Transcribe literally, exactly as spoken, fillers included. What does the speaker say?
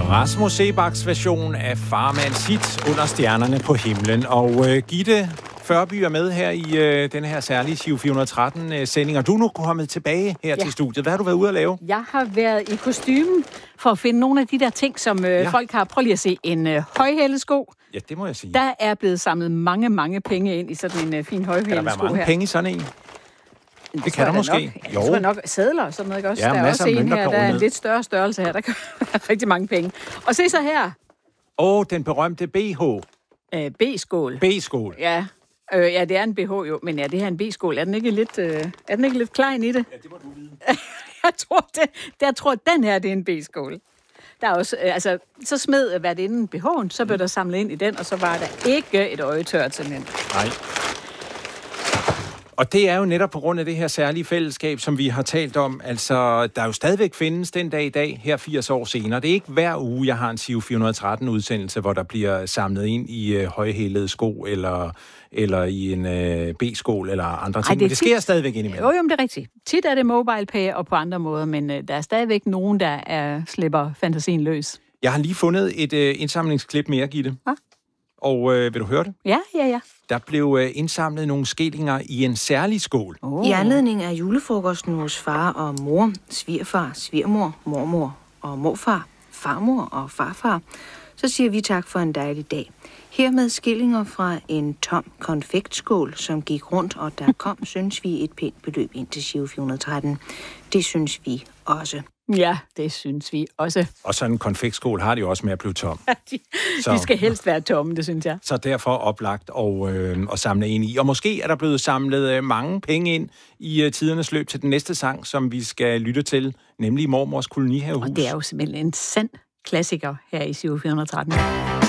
Rasmus Seebachs version af Farmands hit Under stjernerne på himlen. Og uh, Gitte Førby er med her i uh, den her særlige Giro fire hundrede og tretten-sending. Og du er nu kommet tilbage her ja. til studiet. Hvad har du været ude at lave? Jeg har været i kostymen for at finde nogle af de der ting, som uh, ja. folk har. Prøv lige at se. En uh, højhældesko. Ja, det må jeg sige. Der er blevet samlet mange, mange penge ind i sådan en uh, fin højhældesko her. Kan der være mange her? penge i sådan en? Det, det kan der måske. Nok. Ja, det var nok sædler og sådan noget, ikke også? Ja, der er også en mønter, her, der er en lidt større størrelse her. Der kan være rigtig mange penge. Og se så her. Åh, oh, den berømte B H. Øh, B-skål. B-skål. Ja. Øh, ja, det er en B H jo. Men ja, det her er en B-skål. Er den ikke lidt, øh, er den ikke lidt klein i det? Ja, det må du vide. jeg tror, det, jeg tror, at den her, det er en B-skål. Der er også, øh, altså, så smed hvad det inden B H'en, så blev der samlet ind i den, og så var der ikke et øjetørt simpelthen. Nej. Og det er jo netop på grund af det her særlige fællesskab, som vi har talt om. Altså, der jo stadigvæk findes den dag i dag, her firs år senere. Det er ikke hver uge, jeg har en Giro fire hundrede og tretten-udsendelse, hvor der bliver samlet ind i øh, højhælede sko, eller, eller i en øh, B-skål, eller andre ting. Ej, det, men det sker tit stadigvæk indimellem. Jo, jo, det er rigtigt. Tit er det mobile pay og på andre måder, men øh, der er stadigvæk nogen, der er, slipper fantasien løs. Jeg har lige fundet et øh, indsamlingsklip mere, Gitte. Hva? Og øh, vil du høre det? Ja, ja, ja. Der blev øh, indsamlet nogle skillinger i en særlig skål. Oh. I anledning af julefrokosten hos far og mor, svigerfar, svigermor, mormor og morfar, farmor og farfar, så siger vi tak for en dejlig dag. Hermed skillinger fra en tom konfektskål, som gik rundt, og der kom, synes vi, et pænt beløb ind til Giro fire hundrede og tretten. Det synes vi også. Ja, det synes vi også. Og sådan en konfektskål har det jo også med at blive tom. de, så, de skal helst være tomme, det synes jeg. Så derfor oplagt og, øh, og samle ind i. Og måske er der blevet samlet øh, mange penge ind i øh, tidernes løb til den næste sang, som vi skal lytte til, nemlig Mormors Kolonihavehus. Og det er jo simpelthen en sand klassiker her i Giro fire hundrede og tretten.